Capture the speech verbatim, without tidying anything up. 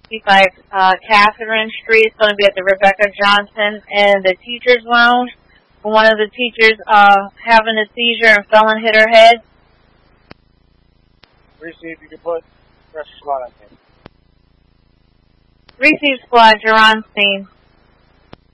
sixty-five uh, Catherine Street. It's going to be at the Rebecca Johnson and the Teachers Lounge. One of the teachers uh, having a seizure and fell and hit her head. Receive, you can put pressure squad on him. Receive squad, you're on scene.